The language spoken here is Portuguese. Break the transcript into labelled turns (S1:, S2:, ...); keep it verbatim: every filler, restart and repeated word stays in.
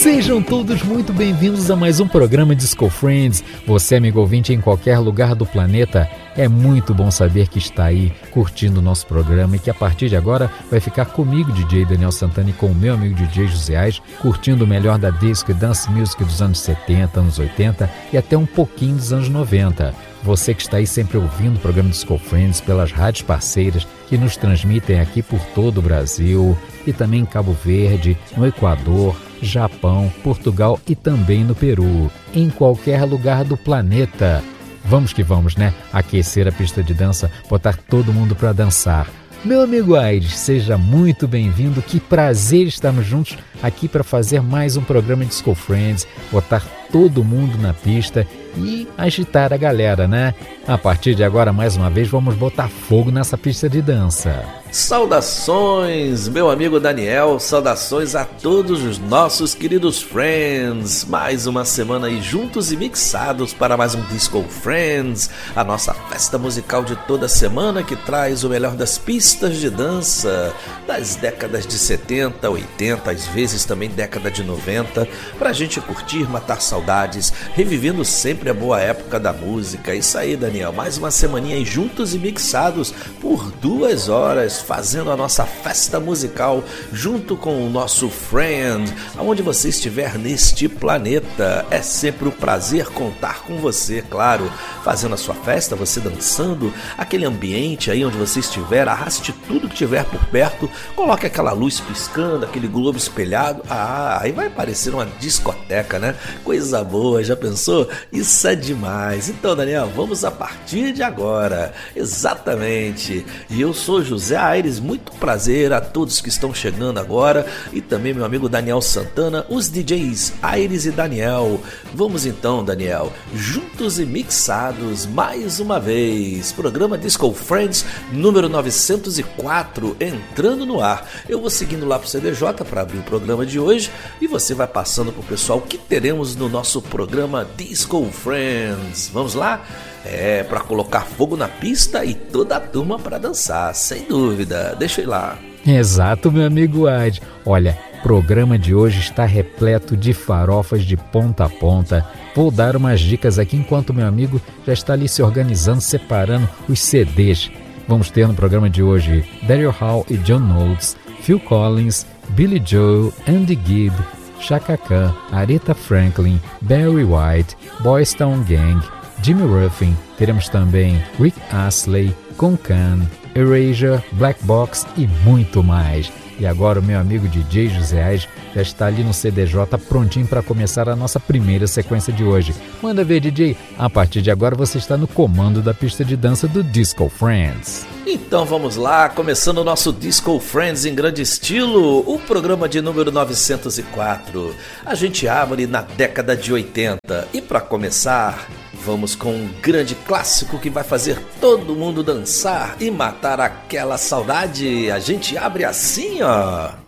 S1: Sejam todos muito bem-vindos a mais um programa Disco Friends. Você, amigo ouvinte, em qualquer lugar do planeta, é muito bom saber que está aí curtindo o nosso programa e que a partir de agora vai ficar comigo, D J Daniel Santana, e com o meu amigo D J José Aires, curtindo o melhor da disco e dance music dos anos setenta, anos oitenta e até um pouquinho dos anos noventa. Você que está aí sempre ouvindo o programa Disco Friends pelas rádios parceiras que nos transmitem aqui por todo o Brasil e também em Cabo Verde, no Equador, Japão, Portugal e também no Peru, em qualquer lugar do planeta. Vamos que vamos, né? Aquecer a pista de dança, botar todo mundo para dançar. Meu amigo Aires, seja muito bem-vindo, que prazer estarmos juntos aqui para fazer mais um programa Disco Friends, botar todo mundo na pista e agitar a galera, né? A partir de agora, mais uma vez, vamos botar fogo nessa pista de dança.
S2: Saudações, meu amigo Daniel, saudações a todos os nossos queridos friends. Mais uma semana aí juntos e mixados para mais um Disco Friends, a nossa festa musical de toda semana que traz o melhor das pistas de dança das décadas de setenta, oitenta, às vezes também década de noventa, pra gente curtir, matar saudades, revivendo sempre a boa época da música. Isso aí, Daniel, mais uma semaninha aí juntos e mixados por duas horas, fazendo a nossa festa musical junto com o nosso friend, aonde você estiver neste planeta. É sempre um prazer contar com você, claro, fazendo a sua festa, você dançando, aquele ambiente aí onde você estiver, arraste tudo que tiver por perto, coloque aquela luz piscando, aquele globo espelhado, ah, aí vai parecer uma discoteca, né? Coisa boa, já pensou? Isso é demais. Então, Daniel, vamos a partir de agora, exatamente. E eu sou José Aires, muito prazer a todos que estão chegando agora e também meu amigo Daniel Santana, os D Js Aires e Daniel. Vamos então, Daniel, juntos e mixados mais uma vez. Programa Disco Friends número novecentos e quatro entrando no ar. Eu vou seguindo lá pro C D J para abrir o programa de hoje e você vai passando pro pessoal o que teremos no nosso programa Disco Friends. Vamos lá? É, para colocar fogo na pista e toda a turma para dançar, sem dúvida. Deixa eu ir lá.
S1: Exato, meu amigo Ad. Olha, o programa de hoje está repleto de farofas de ponta a ponta. Vou dar umas dicas aqui enquanto meu amigo já está ali se organizando, separando os C Ds. Vamos ter no programa de hoje Daryl Hall e John Oates, Phil Collins, Billy Joel, Andy Gibb, Chaka Khan, Aretha Franklin, Barry White, Boys Town Gang, Jimmy Ruffin. Teremos também Rick Astley, Konkan, Erasure, Black Box e muito mais. E agora o meu amigo D J José Aires já está ali no C D J prontinho para começar a nossa primeira sequência de hoje. Manda ver, D J. A partir de agora você está no comando da pista de dança do Disco Friends.
S2: Então vamos lá, começando o nosso Disco Friends em grande estilo, o programa de número novecentos e quatro. A gente abre na década de oitenta e para começar, vamos com um grande clássico que vai fazer todo mundo dançar e matar aquela saudade. A gente abre assim, ó.